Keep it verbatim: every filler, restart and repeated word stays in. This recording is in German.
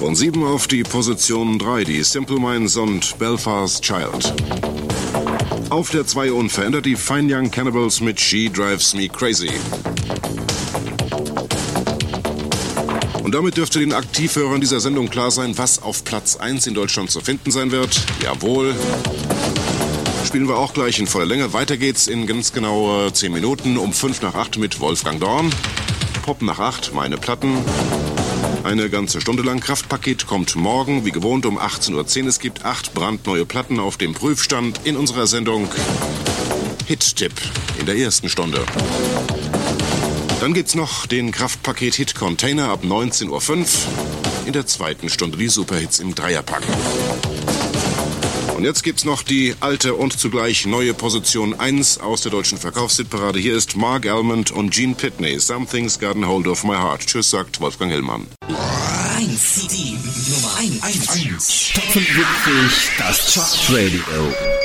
Von sieben auf die Position drei, die Simple Minds und Belfast Child. Auf der zwei unverändert die Fine Young Cannibals mit She Drives Me Crazy. Und damit dürfte den Aktivhörern dieser Sendung klar sein, was auf Platz eins in Deutschland zu finden sein wird. Jawohl. Spielen wir auch gleich in voller Länge. Weiter geht's in ganz genau zehn Minuten um fünf nach acht mit Wolfgang Dorn. Pop nach acht, meine Platten. Eine ganze Stunde lang. Kraftpaket kommt morgen, wie gewohnt, um achtzehn Uhr zehn. Es gibt acht brandneue Platten auf dem Prüfstand in unserer Sendung Hit-Tipp in der ersten Stunde. Dann gibt's noch den Kraftpaket-Hit-Container ab neunzehn Uhr fünf. In der zweiten Stunde die Superhits im Dreierpack. Und jetzt gibt's noch die alte und zugleich neue Position eins aus der deutschen Verkaufshitparade. Hier ist Mark Almond und Gene Pitney. Something's Gotten Hold of My Heart. Tschüss, sagt Wolfgang Hillmann. eins C D Nummer eins. Top fünfundsiebzig, das Chart Radio.